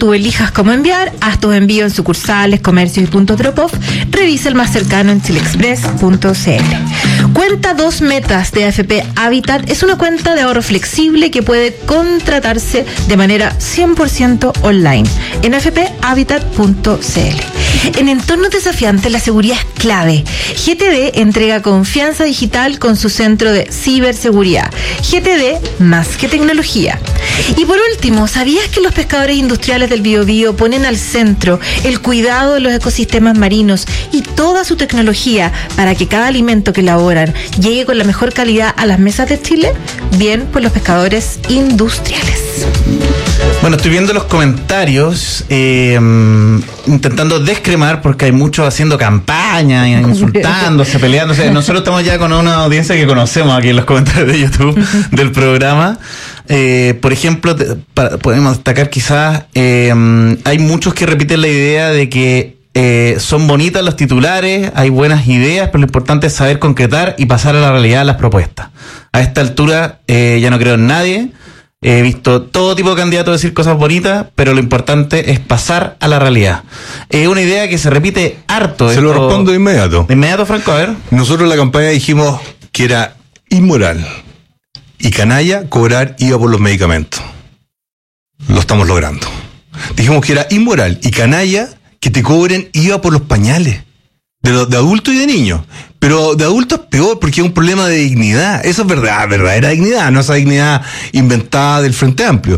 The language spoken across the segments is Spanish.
tú elijas cómo enviar, haz tus envíos en sucursales, comercios y puntos drop-off. Revisa el más cercano en chileexpress.cl. Cuenta 2 metas de AFP Habitat es una cuenta de ahorro flexible que puede contratarse de manera 100% online en afphabitat.cl. En entornos desafiantes, la seguridad es clave. GTD entrega confianza digital con su centro de ciberseguridad. GTD, más que tecnología. Y por último, ¿sabías que los pescadores industriales del Biobío ponen al centro el cuidado de los ecosistemas marinos y toda su tecnología para que cada alimento que elaboran llegue con la mejor calidad a las mesas de Chile? Bien, pues los pescadores industriales. Bueno, estoy viendo los comentarios, intentando descremar, porque hay muchos haciendo campaña, insultándose, peleándose. Nosotros estamos ya con una audiencia que conocemos aquí en los comentarios de YouTube del programa. Por ejemplo, podemos destacar quizás, hay muchos que repiten la idea de que son bonitas los titulares, hay buenas ideas, pero lo importante es saber concretar y pasar a la realidad las propuestas. A esta altura ya no creo en nadie. He visto todo tipo de candidatos decir cosas bonitas, pero lo importante es pasar a la realidad. Es una idea que se repite harto. Se lo respondo de inmediato. De inmediato, Franco, a ver. Nosotros en la campaña dijimos que era inmoral y canalla cobrar IVA por los medicamentos. Lo estamos logrando. Dijimos que era inmoral y canalla que te cobren IVA por los pañales. De adultos y de niños. Pero de adultos es peor porque es un problema de dignidad. Eso es verdadera dignidad, no esa dignidad inventada del Frente Amplio.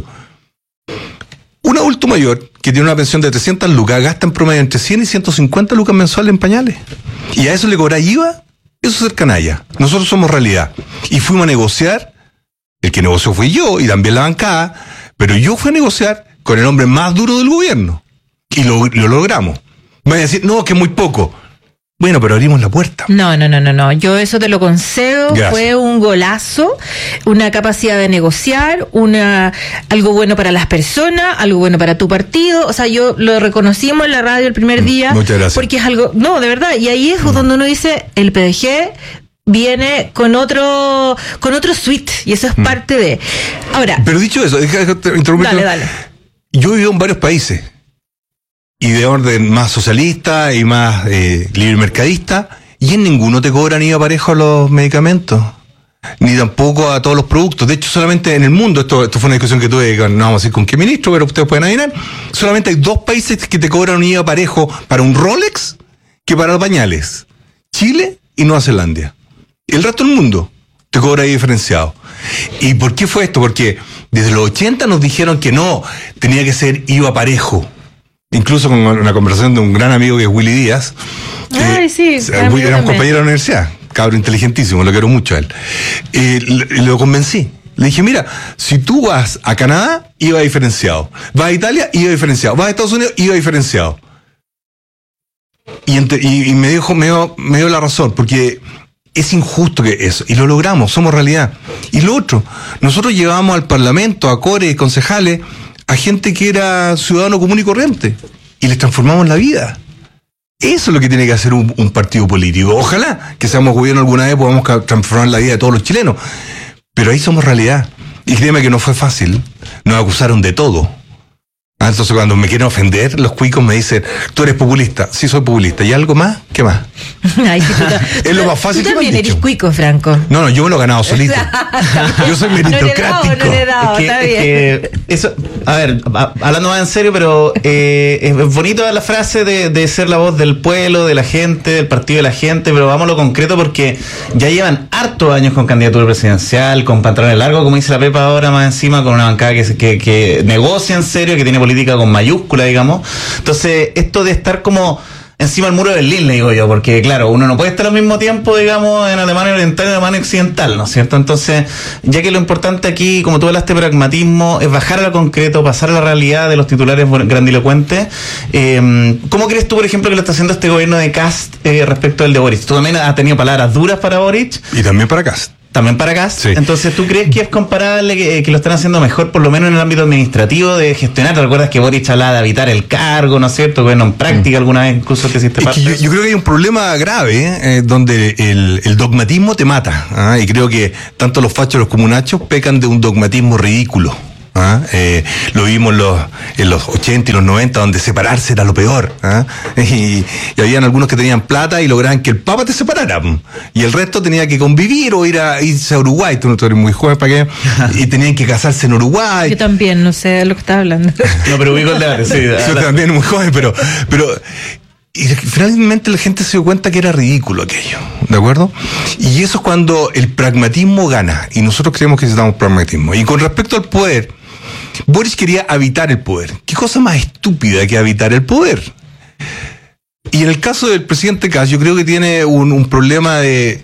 Un adulto mayor que tiene una pensión de 300 lucas gasta en promedio entre 100 y 150 lucas mensuales en pañales. Y a eso le cobra IVA, eso es ser canalla. Nosotros somos realidad. Y fuimos a negociar, el que negoció fui yo y también la bancada, pero yo fui a negociar con el hombre más duro del gobierno. Y lo logramos. Me van a decir, no, que es muy poco. Bueno, pero abrimos la puerta. No. Yo eso te lo concedo. Gracias. Fue un golazo, una capacidad de negociar, algo bueno para las personas, algo bueno para tu partido. O sea, yo lo reconocimos en la radio el primer día. Muchas gracias. Porque es algo, no, de verdad. Y ahí es donde uno dice, el PDG viene con otro suite, y eso es parte de. Ahora. Pero dicho eso, interrumpirte. Dale. Yo he vivido en varios países. Y de orden más socialista y más libre mercadista, y en ninguno te cobran IVA parejo a los medicamentos, ni tampoco a todos los productos. De hecho, solamente en el mundo, esto fue una discusión que tuve, no vamos a decir con qué ministro, pero ustedes pueden adivinar, solamente hay 2 países que te cobran un IVA parejo para un Rolex que para los pañales: Chile y Nueva Zelanda. El resto del mundo te cobra IVA diferenciado. ¿Y por qué fue esto? Porque desde los 80 nos dijeron que no, tenía que ser IVA parejo. Incluso con una conversación de un gran amigo que es Willy Díaz. Ay, sí. Era un compañero de la universidad, cabro inteligentísimo, lo quiero mucho a él. Lo convencí. Le dije, mira, si tú vas a Canadá, IVA diferenciado. Vas a Italia, IVA diferenciado. Vas a Estados Unidos, IVA diferenciado. Y me dio la razón, porque es injusto que eso. Y lo logramos, somos realidad. Y lo otro, nosotros llevamos al Parlamento, a core, concejales, a gente que era ciudadano común y corriente, y les transformamos la vida. Eso es lo que tiene que hacer un partido político. Ojalá que seamos gobierno alguna vez, podamos transformar la vida de todos los chilenos. Pero ahí somos realidad. Y créeme que no fue fácil. Nos acusaron de todo. Entonces cuando me quieren ofender, los cuicos me dicen, tú eres populista. Sí, soy populista. ¿Y algo más? ¿Qué más? Ay, sí, es lo más fácil tú que me han también dicho. eres cuico, Franco. No, yo me lo he ganado solito. Yo soy meritocrático. No le he dado, está bien. Eso, a ver, hablando más en serio, pero es bonito la frase de ser la voz del pueblo, de la gente, del partido de la gente, pero vamos a lo concreto, porque ya llevan hartos años con candidatura presidencial, con pantalones largos, como dice la Pepa ahora, más encima, con una bancada que negocia en serio, que tiene política con mayúscula, digamos. Entonces, esto de estar como encima del muro de Berlín, le digo yo, porque claro, uno no puede estar al mismo tiempo, digamos, en Alemania Oriental y en Alemania Occidental, ¿no es cierto? Entonces, ya que lo importante aquí, como tú hablaste, pragmatismo, es bajar a lo concreto, pasar a la realidad de los titulares grandilocuentes. ¿Cómo crees tú, por ejemplo, que lo está haciendo este gobierno de Kast respecto al de Boric? Tú también has tenido palabras duras para Boric. Y también para Kast. También para Kast. Sí. Entonces, ¿tú crees que es comparable, que lo están haciendo mejor, por lo menos en el ámbito administrativo, de gestionar? ¿Te recuerdas que Boric hablaba de habitar el cargo, ¿no es cierto? Bueno, en práctica alguna vez incluso te hiciste parte. Yo creo que hay un problema grave, donde el dogmatismo te mata. Y creo que tanto los fachos como los comunachos pecan de un dogmatismo ridículo. Lo vimos en los 80 y los 90, donde separarse era lo peor. Y habían algunos que tenían plata y lograban que el Papa te separara. Y el resto tenía que convivir o irse a Uruguay. Tú eres muy joven para qué. Y tenían que casarse en Uruguay. Yo también, no sé de lo que estás hablando. No, pero ubico el debate, sí. Yo también muy joven, pero y finalmente la gente se dio cuenta que era ridículo aquello, ¿de acuerdo? Y eso es cuando el pragmatismo gana, y nosotros creemos que necesitamos pragmatismo. Y con respecto al poder, Boris quería habitar el poder. ¿Qué cosa más estúpida que habitar el poder? Y en el caso del presidente Kast, yo creo que tiene un problema de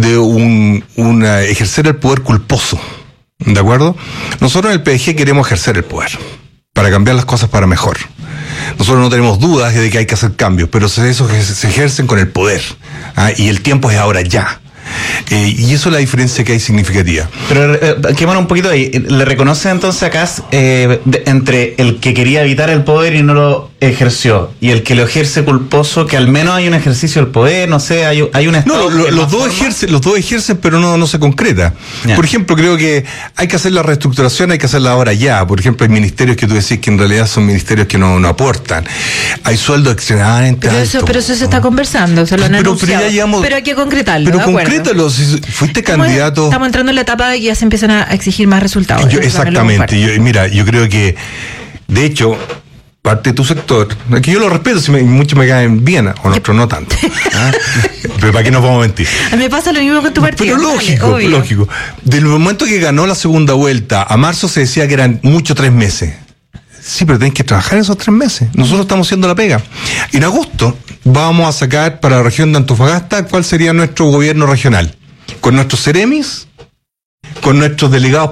ejercer el poder culposo, ¿de acuerdo? Nosotros en el PDG queremos ejercer el poder para cambiar las cosas para mejor. Nosotros no tenemos dudas de que hay que hacer cambios, pero esos se ejercen con el poder. Y el tiempo es ahora ya. Y eso es la diferencia que hay significativa. Pero quémonos un poquito ahí. ¿Le reconoce entonces a Kast entre el que quería evitar el poder y no lo ejerció, y el que lo ejerce culposo, que al menos hay un ejercicio del poder, no sé, hay un estado? No, los dos ejercen, pero no se concreta. Yeah. Por ejemplo, creo que hay que hacer la reestructuración, hay que hacerla ahora ya. Por ejemplo, hay ministerios que tú decís que en realidad son ministerios que no aportan. Hay sueldos extremadamente altos. Pero eso se está conversando, se lo han anunciado. Pero hay que concretarlo. Pero concrétalo, si fuiste candidato. Estamos entrando en la etapa de que ya se empiezan a exigir más resultados. Exactamente. Yo creo que, de hecho, parte de tu sector, que yo lo respeto, muchos me caen bien, o otros no tanto. Pero ¿para qué nos vamos a mentir? A mí me pasa lo mismo con tu partido. Pero lógico. Del momento que ganó la segunda vuelta a marzo se decía que eran 3 meses. Sí, pero tenés que trabajar esos 3 meses. Nosotros estamos haciendo la pega. En agosto vamos a sacar para la región de Antofagasta cuál sería nuestro gobierno regional. Con nuestros seremis, con nuestros delegados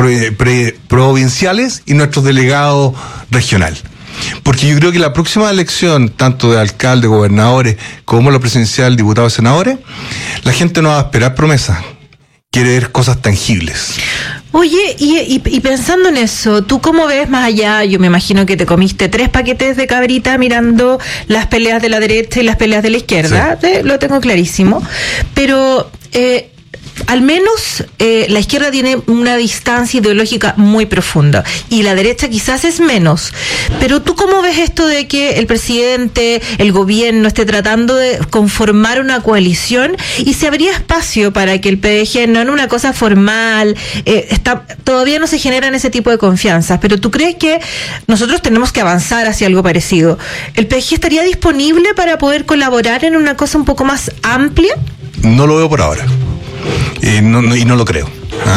provinciales y nuestros delegados regionales. Porque yo creo que la próxima elección, tanto de alcaldes, gobernadores, como la presidencial, diputados y senadores, la gente no va a esperar promesas, quiere ver cosas tangibles. Oye, y pensando en eso, ¿tú cómo ves más allá? Yo me imagino que te comiste 3 paquetes de cabrita mirando las peleas de la derecha y las peleas de la izquierda, sí. Lo tengo clarísimo, pero al menos la izquierda tiene una distancia ideológica muy profunda y la derecha quizás es menos. Pero ¿tú cómo ves esto de que el presidente, el gobierno esté tratando de conformar una coalición y se habría espacio para que el PDG, no en una cosa formal, todavía no se generan ese tipo de confianzas? Pero ¿tú crees que nosotros tenemos que avanzar hacia algo parecido? ¿El PDG estaría disponible para poder colaborar en una cosa un poco más amplia? No lo veo por ahora. Y no lo creo.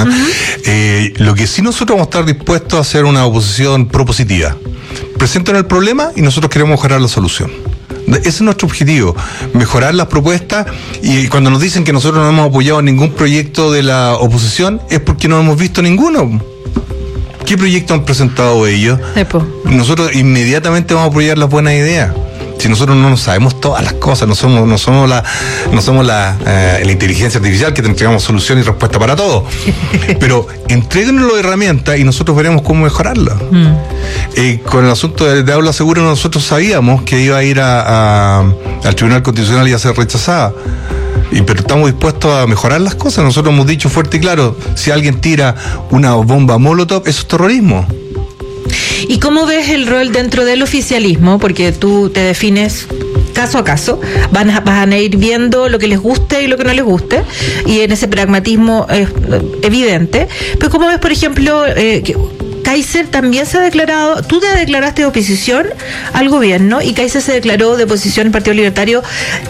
Lo que sí nosotros vamos a estar dispuestos a hacer una oposición propositiva. Presentan el problema y nosotros queremos mejorar la solución. Ese es nuestro objetivo, mejorar las propuestas. Y cuando nos dicen que nosotros no hemos apoyado ningún proyecto de la oposición, es porque no hemos visto ninguno. ¿Qué proyecto han presentado ellos? Nosotros inmediatamente vamos a apoyar las buenas ideas. Si nosotros no sabemos todas las cosas, no somos la inteligencia artificial que te entregamos solución y respuesta para todo. Pero entréguenos las herramientas y nosotros veremos cómo mejorarlas. Con el asunto de aula segura, nosotros sabíamos que iba a ir al Tribunal Constitucional y a ser rechazada. Pero estamos dispuestos a mejorar las cosas. Nosotros hemos dicho fuerte y claro, si alguien tira una bomba Molotov, eso es terrorismo. ¿Y cómo ves el rol dentro del oficialismo? Porque tú te defines caso a caso, van a ir viendo lo que les guste y lo que no les guste, y en ese pragmatismo es evidente. Pero ¿cómo ves, por ejemplo, que Kaiser también se ha declarado, tú te declaraste de oposición al gobierno y Kaiser se declaró de oposición al Partido Libertario,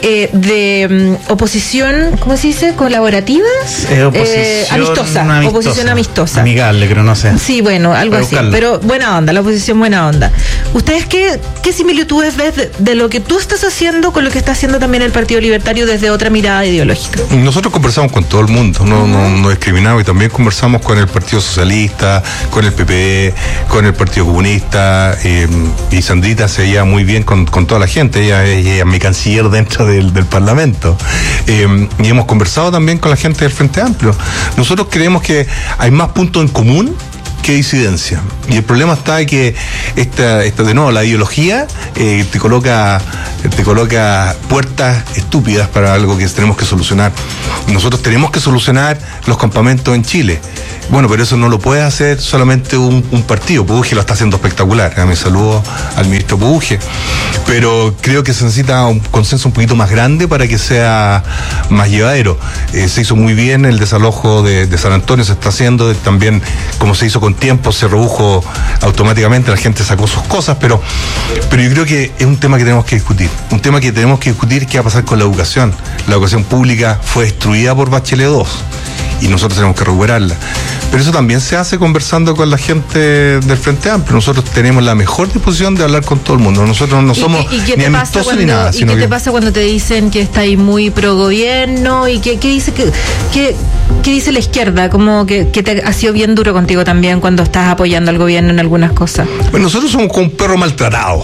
de oposición, ¿cómo se dice? ¿Colaborativas? Oposición amistosa. Amigable, creo, no sé. Sí, bueno, algo así. Pero buena onda, la oposición buena onda. ¿Ustedes qué similitudes ves de lo que tú estás haciendo con lo que está haciendo también el Partido Libertario desde otra mirada ideológica? Nosotros conversamos con todo el mundo, no discriminamos, y también conversamos con el Partido Socialista, con el PP, con el Partido Comunista, y Sandrita se lleva muy bien con toda la gente. Ella es mi canciller dentro del Parlamento, y hemos conversado también con la gente del Frente Amplio. Nosotros creemos que hay más puntos en común que disidencia, y el problema está en que esta de nuevo, la ideología te coloca te coloca puertas estúpidas para algo que tenemos que solucionar. Nosotros tenemos que solucionar los campamentos en Chile. Bueno, pero eso no lo puede hacer solamente un partido. Pubuje lo está haciendo espectacular. Me saludo al ministro Pubuje. Pero creo que se necesita un consenso un poquito más grande para que sea más llevadero. Se hizo muy bien el desalojo de San Antonio, se está haciendo. También, como se hizo con tiempo, se redujo automáticamente, la gente sacó sus cosas, pero yo creo que es un tema que tenemos que discutir. Un tema que tenemos que discutir qué va a pasar con la educación. La educación pública fue destruida por Bachelet 2 y nosotros tenemos que recuperarla. Pero eso también se hace conversando con la gente del Frente Amplio. Nosotros tenemos la mejor disposición de hablar con todo el mundo. Nosotros no somos ni amistosos ni nada. ¿Y qué te pasa cuando te dicen que está ahí muy pro gobierno? ¿Y qué dice qué dice la izquierda? Como que te ha sido bien duro contigo también cuando estás apoyando al gobierno en algunas cosas. Bueno, nosotros somos como un perro maltratado.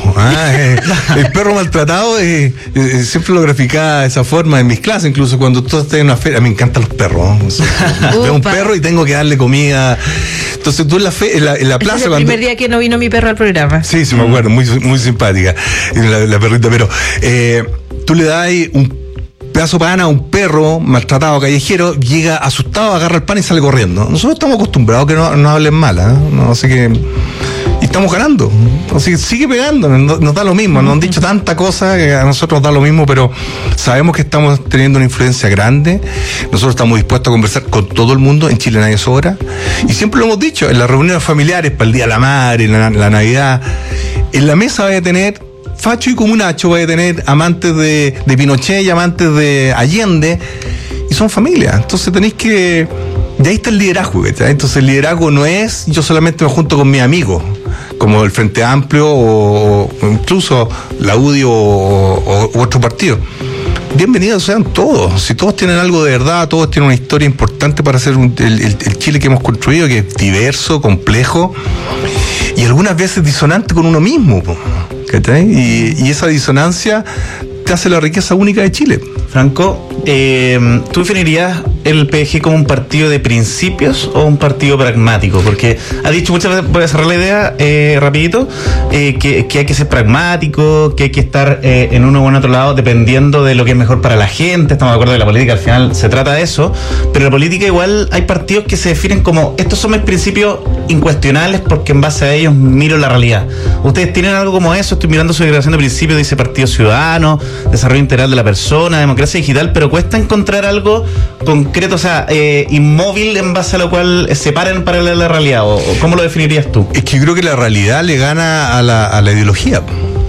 El perro maltratado siempre lo graficaba de esa forma en mis clases, incluso cuando tú estás en una feria. Me encantan los perros. Veo un perro y tengo que darle comida. Entonces tú en la plaza... Es el primer día que no vino mi perro al programa. Sí, me acuerdo, muy, muy simpática la perrita, pero tú le das un pedazo de pan a un perro maltratado callejero, llega asustado, agarra el pan y sale corriendo. Nosotros estamos acostumbrados a que no hablen mal, no, así que... Y estamos ganando, así que sigue pegando, nos da lo mismo, nos han dicho tanta cosa que a nosotros nos da lo mismo, pero sabemos que estamos teniendo una influencia grande. Nosotros estamos dispuestos a conversar con todo el mundo, en Chile nadie sobra, y siempre lo hemos dicho, en las reuniones familiares para el Día de la Madre, la Navidad, en la mesa vaya a tener facho y comunacho, vaya a tener amantes de Pinochet y amantes de Allende, y son familia. Entonces tenéis que... De ahí está el liderazgo, ¿cachai? Entonces el liderazgo no es yo solamente me junto con mis amigos, como el Frente Amplio o incluso la UDI o otro partido. Bienvenidos sean todos. Si todos tienen algo de verdad, todos tienen una historia importante para hacer el Chile que hemos construido, que es diverso, complejo y algunas veces disonante con uno mismo, ¿cachai? Y esa disonancia te hace la riqueza única de Chile. Franco, ¿tú definirías el PG como un partido de principios o un partido pragmático? Porque ha dicho muchas veces, voy a cerrar la idea rapidito, que hay que ser pragmático, que hay que estar en uno o en otro lado dependiendo de lo que es mejor para la gente. Estamos de acuerdo que la política al final se trata de eso, pero en la política igual hay partidos que se definen como estos son mis principios incuestionables porque en base a ellos miro la realidad. ¿Ustedes tienen algo como eso? Estoy mirando su declaración de principios, dice Partido Ciudadano, Desarrollo Integral de la Persona, Democracia Digital, pero cuesta encontrar algo concreto, o sea, inmóvil en base a lo cual se paren para la realidad, o ¿cómo lo definirías tú? Es que yo creo que la realidad le gana a la ideología.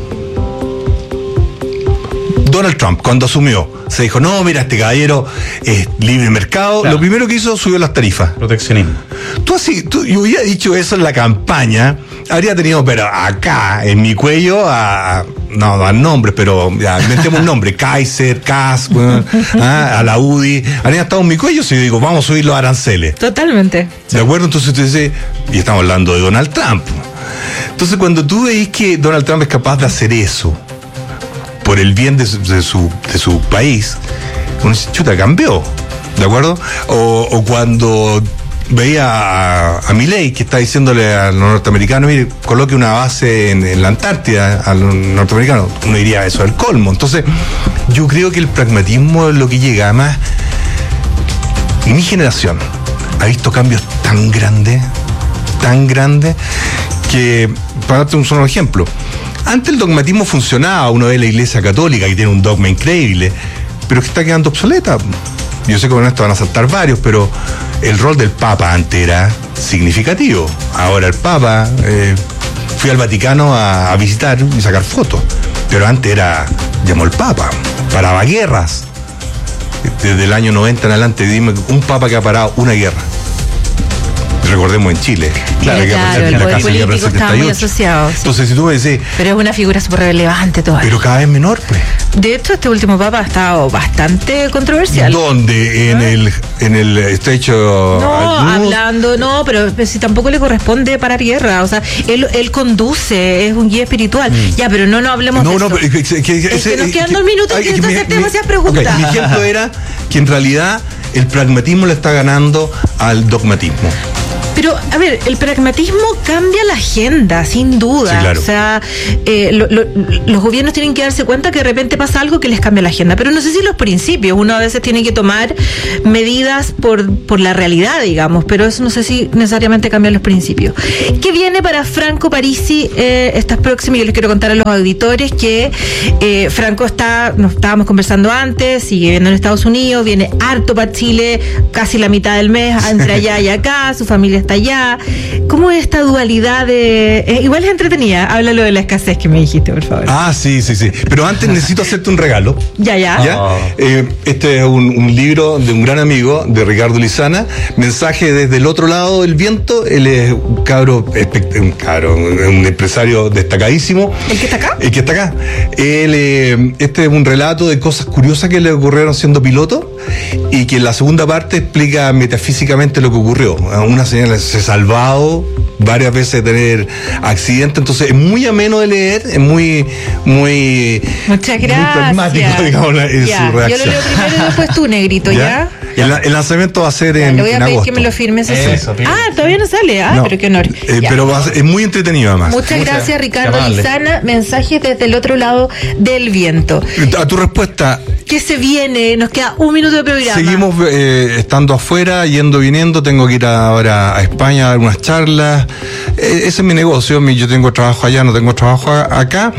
Donald Trump, cuando asumió, se dijo, no, mira, este caballero es libre mercado. Claro. Lo primero que hizo, subió las tarifas. Proteccionismo. Yo hubiera dicho eso en la campaña, habría tenido, pero acá, en mi cuello, no dan nombres, pero ya, inventemos un nombre, Kaiser, Kass, a la UDI, habría estado en mi cuello si yo digo, vamos a subir los aranceles. Totalmente. ¿De acuerdo? Entonces tú dices, y estamos hablando de Donald Trump. Entonces cuando tú veis que Donald Trump es capaz de hacer eso, por el bien de su país, uno dice, chuta, cambió, ¿de acuerdo? O cuando veía a Milei que está diciéndole a los norteamericanos, mire, coloque una base en la Antártida a los norteamericanos, uno diría eso es el colmo. Entonces, yo creo que el pragmatismo es lo que llega. Además, mi generación ha visto cambios tan grandes, que, para darte un solo ejemplo, antes el dogmatismo funcionaba, uno ve la Iglesia Católica que tiene un dogma increíble, pero que está quedando obsoleta. Yo sé que con esto van a saltar varios, pero el rol del Papa antes era significativo. Ahora el Papa, fui al Vaticano a visitar y sacar fotos, pero antes llamó el Papa, paraba guerras. Desde el año 90 en adelante, dime un Papa que ha parado una guerra. Recordemos en Chile, claro, el poder político estaba muy asociado. Sí. Entonces, si tú me decís, pero es una figura súper relevante todavía. Pero cada vez menor, pues. De hecho, este último papa ha estado bastante controversial. ¿Dónde? En el estrecho. Pero si tampoco le corresponde parar guerra. O sea, él conduce, es un guía espiritual. Ya, pero no hablemos de eso. Que nos quedan 2 minutos y entonces hacerte demasiadas preguntas. Okay, mi ejemplo era que en realidad el pragmatismo le está ganando al dogmatismo. Pero, a ver, el pragmatismo cambia la agenda, sin duda. Sí, claro. O sea, los gobiernos tienen que darse cuenta que de repente pasa algo que les cambia la agenda. Pero no sé si los principios. Uno a veces tiene que tomar medidas por la realidad, digamos. Pero eso no sé si necesariamente cambia los principios. ¿Qué viene para Franco Parisi estas próximas? Yo les quiero contar a los auditores que Franco nos estábamos conversando antes, sigue viviendo en Estados Unidos, viene harto para Chile, casi la mitad del mes, entre allá y acá, su familia está allá. ¿Cómo es esta dualidad de...? Igual es entretenida, háblalo de la escasez que me dijiste, por favor. Ah, sí. Pero antes necesito hacerte un regalo. Ya. Oh. Este es un libro de un gran amigo, de Ricardo Lizana, Mensaje desde el otro lado del viento. Él es un empresario destacadísimo. ¿El que está acá? El que está acá. Este es un relato de cosas curiosas que le ocurrieron siendo piloto y que en la segunda parte explica metafísicamente lo que ocurrió. Una señora se ha salvado varias veces de tener accidentes, entonces es muy ameno de leer, es muy Muchas gracias. muy pragmático, digamos, en Ya, su reacción. yo lo leo primero y después tú, negrito, ¿ya? El lanzamiento va a ser Le voy a en pedir agosto. que me lo firmes. Eso, pide. Todavía no sale. No, Pero qué honor. Ya. pero es muy entretenido además. Muchas gracias, Ricardo qué amable. Lizana. Mensajes desde el otro lado del viento. A tu respuesta, ¿Qué se viene? Nos queda un minuto de programa. seguimos estando afuera, yendo, viniendo. Tengo que ir ahora a España a dar unas charlas. Ese es mi negocio. Yo tengo trabajo allá, no tengo trabajo acá.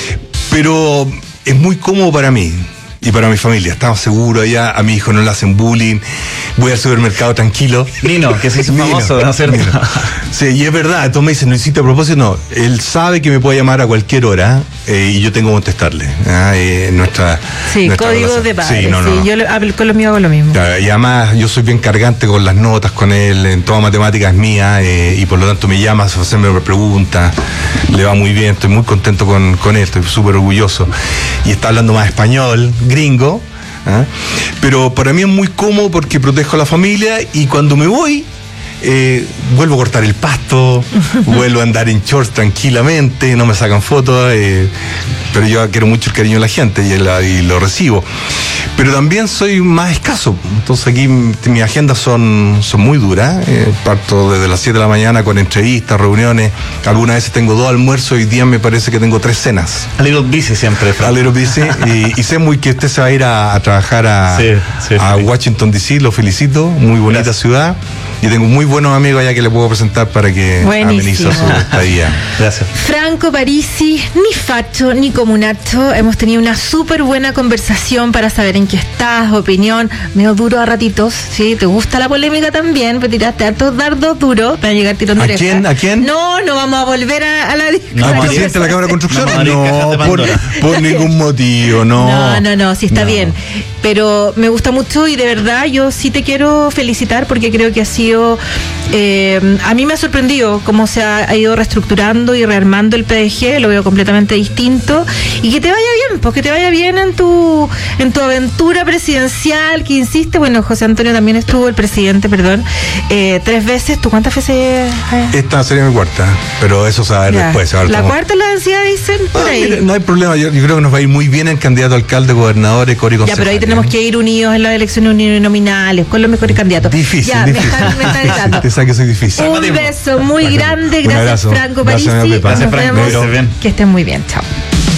Pero es muy cómodo para mí y para mi familia. Estamos seguros allá. A mi hijo no le hacen bullying. Voy al supermercado tranquilo. Nino, que se hizo Nino. famoso, ¿no es cierto? Sí, y es verdad. Entonces me dicen, no hiciste a propósito. No, él sabe que me puede llamar a cualquier hora y yo tengo que contestarle. Nuestra código relación. de padre. Sí, no. Yo con los míos hago lo mismo. Claro, y además yo soy bien cargante con las notas con él, en toda matemática es mía, y por lo tanto me llama a hacerme preguntas, le va muy bien, estoy muy contento con él, estoy súper orgulloso. Y está hablando más español, gringo, pero para mí es muy cómodo porque protejo a la familia y cuando me voy, vuelvo a cortar el pasto, vuelvo a andar en shorts tranquilamente, no me sacan fotos, pero yo quiero mucho el cariño de la gente y lo recibo. Pero también soy más escaso, entonces aquí mis agendas son muy duras. Parto desde las 7 de la mañana con entrevistas, reuniones, algunas veces tengo 2 almuerzos, hoy día me parece que tengo 3 cenas. A little busy siempre, Franco. A little busy, y sé muy que usted se va a ir a trabajar a Washington DC, lo felicito, muy bonita Gracias. ciudad. Y tengo muy buenos amigos allá que le puedo presentar para que amenice su estadía. Gracias. Franco Parisi, ni facho ni comunacho. Hemos tenido una súper buena conversación para saber en qué estás, opinión. Medio duro a ratitos, ¿sí? ¿Te gusta la polémica también? Pues tiraste hartos dardos duros para llegar tirón de oreja. ¿A quién? No vamos a volver a la discusión. ¿Al presidente de la Cámara de Construcción? No, por ningún motivo, No, sí está bien. Pero me gusta mucho y de verdad yo sí te quiero felicitar porque creo que ha sido... a mí me ha sorprendido cómo se ha ido reestructurando y rearmando el PDG, lo veo completamente distinto y que te vaya bien, pues que te vaya bien en tu aventura presidencial, que insiste, bueno, José Antonio también estuvo, el presidente, perdón, 3 veces. ¿Tú cuántas veces? Esta sería mi cuarta, pero eso se va a ver después. La cuarta es la densidad, dicen por ahí. Mire, no hay problema, yo creo que nos va a ir muy bien el candidato a alcalde, gobernador, Cori Ya, pero ahí tenemos que ir unidos en las elecciones uninominales con los mejores candidatos. Difícil, ya, difícil. Me están gritando. Te que soy difícil. Un beso muy grande, gracias abrazo. Franco Gracias, Parisi. Pepa. Nos Franco, vemos. que estés bien. Que estén muy bien, chao.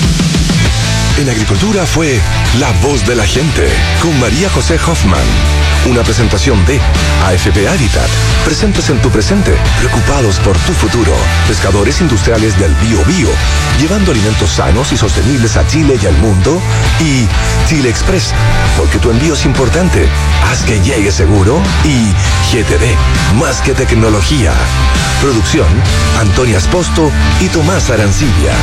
En Agricultura fue La Voz de la Gente con María José Hoffman. Una presentación de AFP Habitat. Presentes en tu presente, preocupados por tu futuro. Pescadores industriales del Bio, llevando alimentos sanos y sostenibles a Chile y al mundo. Y Chile Express, porque tu envío es importante. Haz que llegue seguro. Y GTD, más que tecnología. Producción, Antonia Esposto y Tomás Arancibia.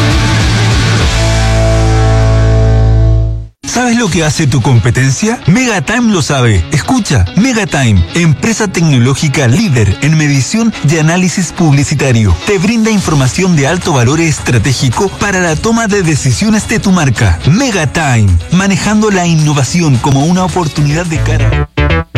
¿Sabes lo que hace tu competencia? Megatime lo sabe. Escucha, Megatime, empresa tecnológica líder en medición y análisis publicitario. Te brinda información de alto valor estratégico para la toma de decisiones de tu marca. Megatime, manejando la innovación como una oportunidad de cara.